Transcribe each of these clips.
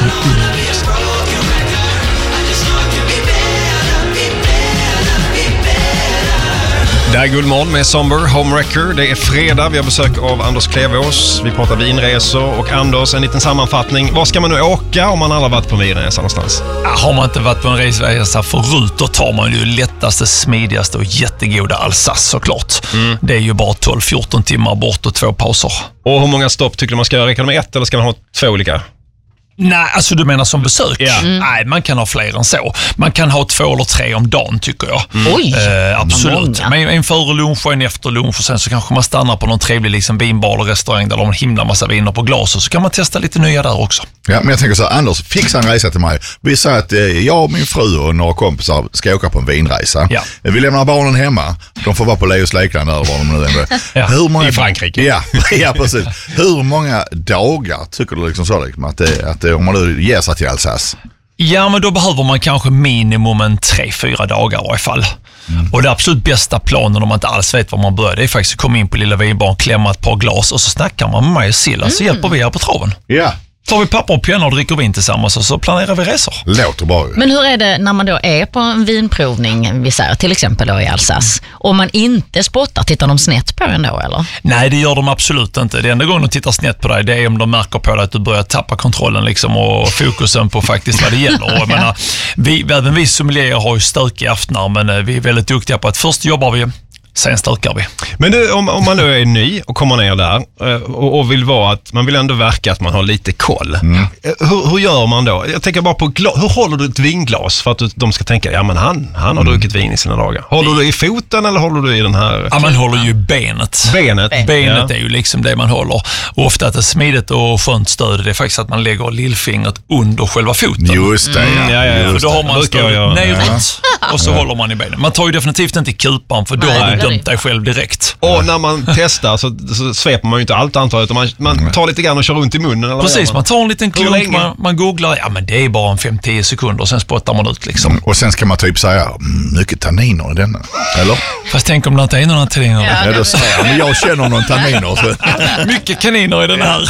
Det är Guldmorgon med Somber Homewrecker. Det är fredag, vi har besök av Anders Klevås. Vi pratar vinresor och Anders, en liten sammanfattning. Var ska man nu åka om man aldrig varit på en vinresa någonstans? Har man inte varit på en resresa förut, då tar man ju lättaste, smidigaste och jättegoda Alsace såklart. Det är ju bara 12-14 timmar bort och 2 pauser. Och hur många stopp tycker du man ska göra? Räcker det med 1 eller ska man ha 2 olika? Nej, alltså du menar som besök? Ja. Nej, man kan ha fler än så. Man kan ha 2 eller 3 om dagen tycker jag. Oj, absolut. Men en före lunch och en efter lunch och sen så kanske man stannar på någon trevlig liksom vinbar eller restaurang där de har en himla massa viner på glas och så kan man testa lite nya där också. Ja, men jag tänker så här, Anders, fixa en resa till mig. Vi säger att jag, min fru och några kompisar ska åka på en vinresa. Ja. Vi lämnar barnen hemma. De får vara på Leos lekland eller var de nu är. Ja. Hur många... I Frankrike. Ja, precis. Hur många dagar tycker du liksom så liksom, att om man nu ger sig till Alsace? Ja, men då behöver man kanske minimum 3-4 dagar i varje fall. Och det absolut bästa planen om man inte alls vet var man börjar, det är faktiskt att komma in på lilla vinbarn, klämma ett par glas och så snackar man med mig och Silla så hjälper vi här på traven. Ja. Tar vi papper och penna och dricker vin tillsammans och så planerar vi resor. Låter bra. Men hur är det när man då är på en vinprovning, vi säger till exempel då i Alsace, och man inte spottar, tittar de snett på en då eller? Nej, det gör de absolut inte. Det enda gången de tittar snett på dig, det är om de märker på dig att du börjar tappa kontrollen liksom och fokusen på faktiskt vad det gäller. Och jag menar, även vi sommelier har ju stökiga aftnar, men vi är väldigt duktiga på att först jobbar vi, sen stökar vi. Men du, om man nu är ny och kommer ner där och vill vara att man vill ändå verka att man har lite koll. Hur gör man då? Jag tänker bara på hur håller du ett vinglas för att de ska tänka, ja men han har druckit vin i sina dagar. Håller du i foten eller håller du i den här? Ja, man håller ju i benet. Benet är ju liksom det man håller. Och ofta att ett smidigt och skönt stöd, det är faktiskt att man lägger lillfingret under själva foten. Just det, För då har man stödet neråt och så håller man i benen. Man tar ju definitivt inte i kupan för då har du dömt dig själv direkt. Och när man testar så sveper man ju inte allt antalet utan man tar lite grann och kör runt i munnen. Eller precis, man tar en liten klunk, man googlar, ja men det är bara en 5-10 sekunder och sen spottar man ut liksom. Och sen ska man typ säga, mycket tanniner i denna, eller? Fast tänk om det inte är några tanniner. Ja, då säger jag, men jag känner någon tanniner. Så. Mycket kaniner i den här.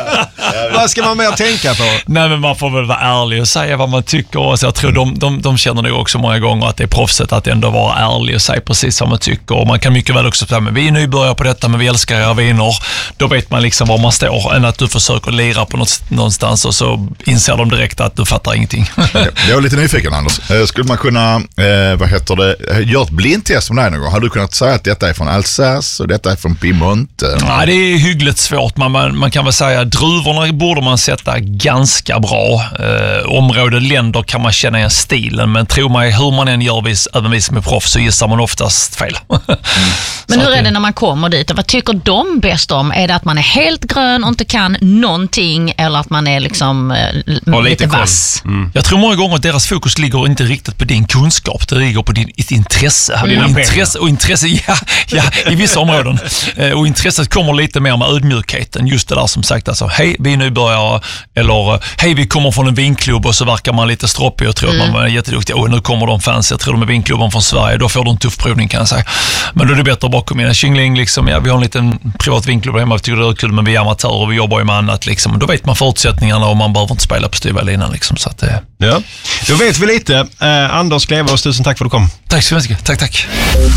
Vad ska man mer tänka på? Nej, men man får väl vara ärlig och säga vad man tycker. Och så jag tror de känner nog också många gånger att det är proffset att ändå vara ärlig och säga precis vad man tycker. Och man kan mycket väl också säga, men vi är nybörjare på detta, men vi älskar era viner. Då vet man liksom var man står, än att du försöker lira på någonstans och så inser de direkt att du fattar ingenting. Jag är lite nyfiken, Anders. Skulle man kunna, göra ett blindtest med dig någon gång? Har du kunnat säga att detta är från Alsace och detta är från Piemonte? Ja, det är hyggligt svårt. Man kan väl säga att druvorna borde man sätta ganska bra. Område, länder kan man känna igen stilen, men tro mig, hur man än gör även vi som är proffs så gissar man oftast fel. Men hur är det när man kommer dit? Vad tycker de bäst om? Är det att man är helt grön och inte kan någonting eller att man är liksom lite vass? Jag tror många gånger att deras fokus ligger inte riktigt på din kunskap, det ligger på ditt intresse. Och intresse, ja, i vissa områden. Och intresset kommer lite mer med ödmjukheten. Just det där som sagt, alltså, hej, vi är nybörjare, eller hej, vi kommer från en vinklubb och så verkar man lite stroppig och tror att man är jätteduktig. Och nu kommer de fans, jag tror de är vinklubben från Sverige, då får du en tuff provning kan jag säga. Men då är det bättre att bara komma in. Tjingling, liksom, ja, vi har en liten privat vinklubb hemma, vi tycker det är kul, men vi är amatörer och vi jobbar ju med annat. Liksom. Då vet man förutsättningarna och man behöver inte spela på styva linan. Liksom, så att, ja. Då vet vi lite. Anders Klevås, tusen tack för att du kom. Tack så mycket. Tack.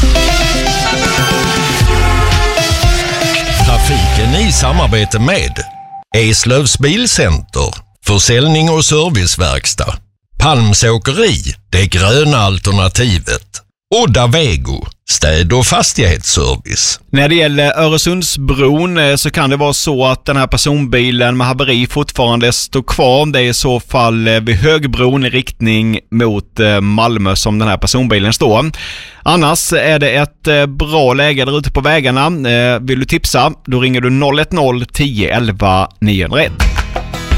Trafiken i samarbete med Eslövs Bilcenter, försäljning och serviceverkstad, Palmsåkeri, det gröna alternativet, och Davego, städ- och fastighetsservice. När det gäller Öresundsbron så kan det vara så att den här personbilen med haveri fortfarande står kvar. Det är i så fall vid Högbron i riktning mot Malmö som den här personbilen står. Annars är det ett bra läge där ute på vägarna. Vill du tipsa, då ringer du 010 11 901.